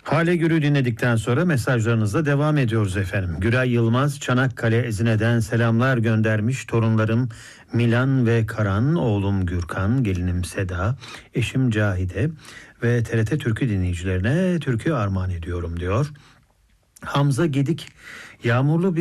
Hale Gür'ü dinledikten sonra mesajlarınızla devam ediyoruz efendim. Güray Yılmaz Çanakkale Ezine'den selamlar göndermiş. Torunlarım Milan ve Karan, oğlum Gürkan, gelinim Seda, eşim Cahide ve TRT Türkü dinleyicilerine türkü armağan ediyorum diyor. Hamza Gedik, yağmurlu bir